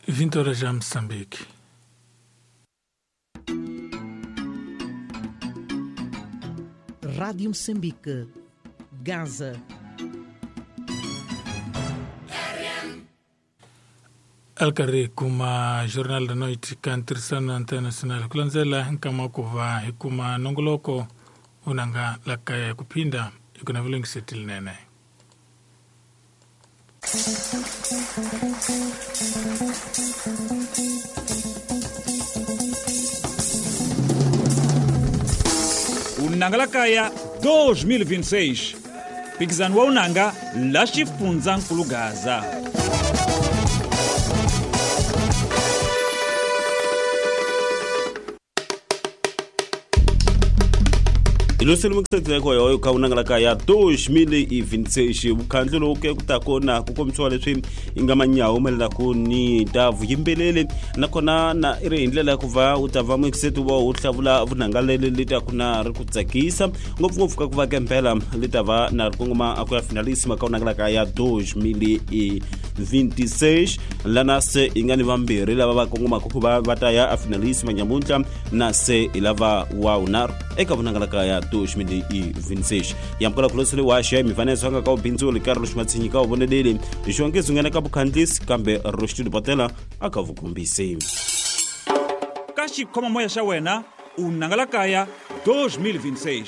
Vintora já Moçambique. Rádio Moçambique, Gaza. Alcari kuma Jornal da Noite kantirsan international kulanzela nkama kuva hikuma nongoloko unanga lakaya kupinda ikuna vile ngisetil nene. Unanga lakaya 2026 pikizano wa unanga la xifunza nkulu Gaza. Iloselo mukutseteko yoyo ka unangalaka ya 2026 ukhandlo ke kutakona kukomtswa leswi ingamanyawo melako ni davu yimbelele nakona na iri indlela kuva utava muksetu wa utlavula vunangalele litakuna ri kutsakisa ngopfungopfu ka kuva kempela litava na rikongoma akuya finalisima ka unangalaka ya 2026 lana se ingani vambirhi lava va kongoma kuva vataya a finalisima nyamuntlha na se ilava wa unar eka vunangalaka ya 2026 yamkala kulosele wa shay mivaneso anga ka ubinzu le Carlos Matsinyi ka ubonedele jonke zungana ka bukhandlisi kambe Roshid Patela akavukumbisi Ka xikhoma moya xa wena unanga lakaya 2026.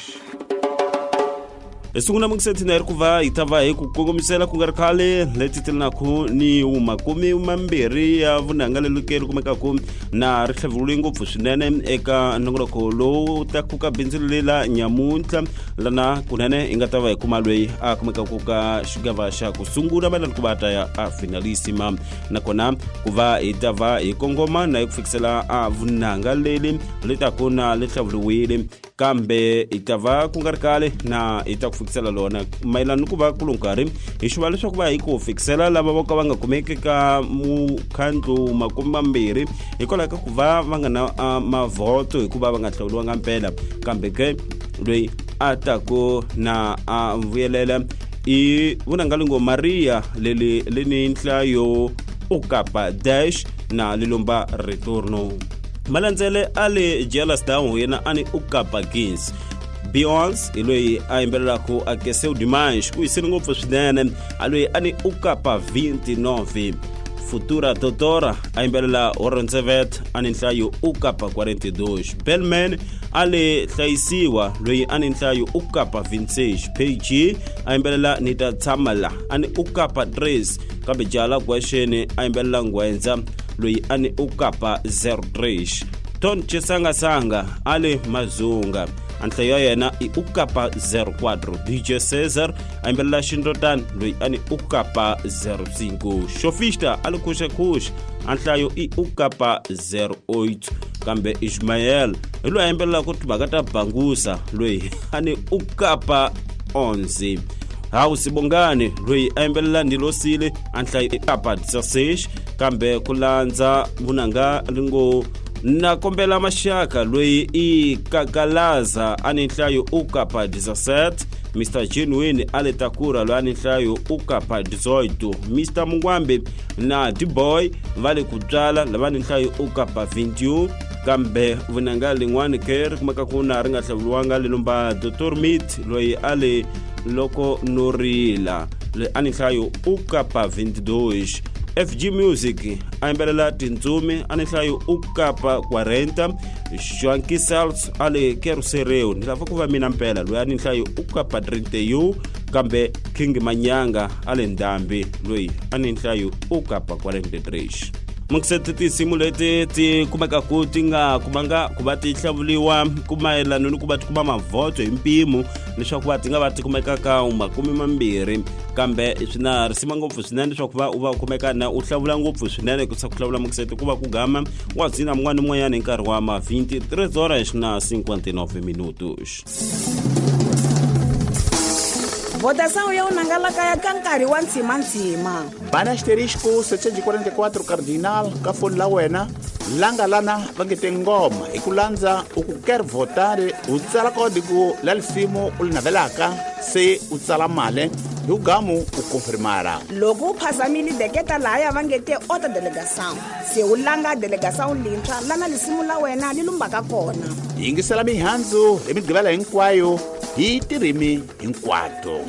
Esunguna muksetina iri kuva itava hi ku kongomisela ku nga ri khale leti tilinaku ni makumi mambirhi ya vunangalelo ke ri kumekaku na ri tlhavulule ngopfu swinene eka nongoloko lowu takuka bindzu lela nyamuntlha lana kunene i nga ta va hi kuma lweyi a kumekaku ka xigava xa ku sungula malani ku va ta ya a finalisima nakona ku va hi ta va hi kongoma na hi ku fikisela a vunangaleli letaku na le tlhavuluwile kambe i ta va ku nga ri kale na i ta ku fikisela lona mayelana ku va kulunkarhi hi xiva leswaku va hi ku fikisela lava vo ka va nga kumeki ka mukhandlo makumi mambirhi hikwalaho ka ku va nga na mavoto hikuva va nga hlawuliwanga mpela kambe ke loyi a taku na a vuyelela i vunangalingo Maria le ni nhlayo ukapa dash na lilomba retorno malandzele ale jealous down yena ani ukapa kings Beyonce iloyi a yimbelelaku a Keseu Dimanche ku yisini ngopfu swinene aloyi ani ukapa 29 Futura Totora a yimbelela Oronzevet ani nhlayo ukapa 42 Bellman ale hlayisiwa loyi ani nhlayo ukapa 26 PG a yimbelela Nita Tsamala ani ukapa 3 kambe Jala Gwashene a yimbelela Ngwenza loyi ani ukapa 03 Ton Chisanga ale Mazunga anhlayo ya yena i ukapa 04 DJ Cesar a yimbelela Shindotan loyi ani ukapa 05 Shofista ale Kushakush anhlayo i ukapa 08 kambe Ismael loyi a yimbelela ku tibakata Bangusa loyi ani ukapa 11 hawu Sibongane loyi a yimbelela Ndilosile anhlayo i ukapa 16 kambe kulandza vunanga lingo na kombela Mashaka loyi i Kakalaza ani nhlayo ukapa 17 Mr. Genuine ale Takura lo ani nhlayo ukapa 18 Mr. Mungwambe na D-Boy vale kutsala lavani nhlayo ukapa 21 kambe vunanga lingwani ke ri kumeka ku na ri nga hlawuliwanga lilomba Dr. Meat loyi ale loko norila le ani nhlayo ukapa 22 FG Music a yimbelela Tintsumi ani nhlayo ukapa 40 Joanki Sals ale Kerusereu ni lava ku va mina mpela loyi ani nhlayo ukapa 31 kambe King Manyanga ale Ndambi loyi ani nhlayo ukapa 43 Muksete tisimu leti ti kumeka ku tinga kumanga ku va ti hlavuliwa kumayelana ni ku va ti kuma mavoto hi mpimo leswaku va ti nga va ti kumeka ka makumi mambirhi kambe swina risima ngopfu swinene leswaku va u va kumeka na u hlavula ngopfu swinene ku sa ku hlavula muksete ku va ku gama wa dzina mungwana moyana hi nkarhi wa ma 23 horas na 59 minutos Votação ya unangalaka ya kankari wa ntsima. Bana asterisco 744 cardinal ka foni la wena langa lana vangete ngoma ikulanza ukuker votare utsala kodiku lalifimo ulinavelaka se utsala male hi ugamu u confirmara loko u phasamile deketa laya va nge te ota delegação se u langa delegação lintshwa lana lisimu la wena li lumbaka kona yingisela mihandzu hi migqivela hinkwayo hi tirimi hinkwato.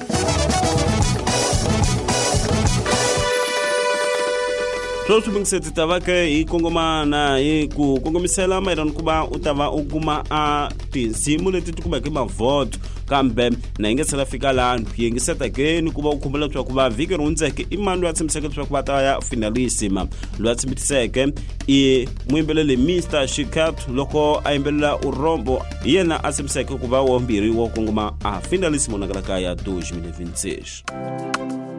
Sweswi mingiseti ta va ke hi kongomana hi ku kongomisela mayelana ku va u ta va u kuma a tinsimu leti ti kumeke mavoto kambe na yi nge se la fika laha hi yingiseta ke ni ku va u khumbela leswaku va vhiki ri hundzeke i mani loyi a tshembiseke leswaku va ta ya finalissima loyi a tshembiseke i muyimbeleli Mr Shikat loko a yimbelela urombo hi yena a tshembiseke ku va wambirhi wo kongoma a finalissima u nakalaka ya 2026.